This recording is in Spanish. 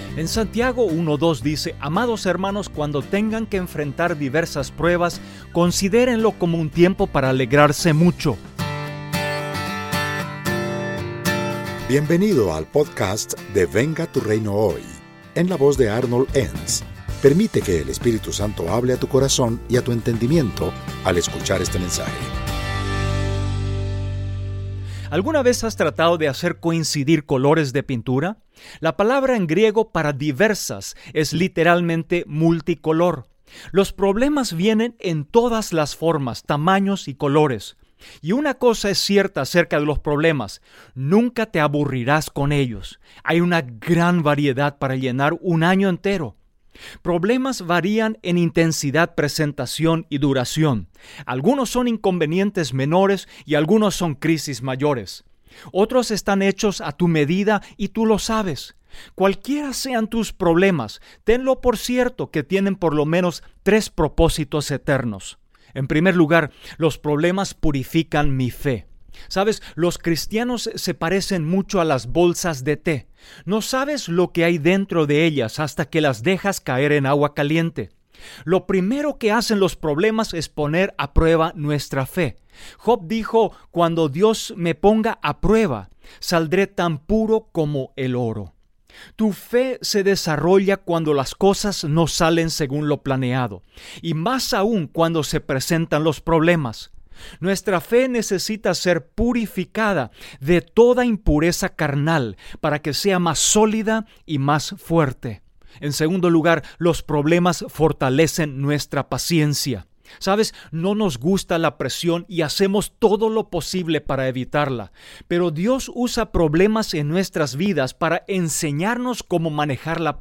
En Santiago 1:2 dice: Amados hermanos, cuando tengan que enfrentar diversas pruebas, considérenlo como un tiempo para alegrarse mucho. Bienvenido al podcast de Venga tu Reino Hoy, en la voz de Arnold Enns. Permite que el Espíritu Santo hable a tu corazón y a tu entendimiento al escuchar este mensaje. ¿Alguna vez has tratado de hacer coincidir colores de pintura? La palabra en griego para diversas es literalmente multicolor. Los problemas vienen en todas las formas, tamaños y colores. Y una cosa es cierta acerca de los problemas: nunca te aburrirás con ellos. Hay una gran variedad para llenar un año entero. Problemas varían en intensidad, presentación y duración. Algunos son inconvenientes menores y algunos son crisis mayores. Otros están hechos a tu medida y tú lo sabes. Cualquiera sean tus problemas, tenlo por cierto que tienen por lo menos 3 propósitos eternos. En primer lugar, los problemas purifican mi fe. ¿Sabes? Los cristianos se parecen mucho a las bolsas de té. No sabes lo que hay dentro de ellas hasta que las dejas caer en agua caliente. Lo primero que hacen los problemas es poner a prueba nuestra fe. Job dijo: cuando Dios me ponga a prueba, saldré tan puro como el oro. Tu fe se desarrolla cuando las cosas no salen según lo planeado, y más aún cuando se presentan los problemas. Nuestra fe necesita ser purificada de toda impureza carnal para que sea más sólida y más fuerte. En segundo lugar, los problemas fortalecen nuestra paciencia. ¿Sabes? No nos gusta la presión y hacemos todo lo posible para evitarla. Pero Dios usa problemas en nuestras vidas para enseñarnos cómo manejar la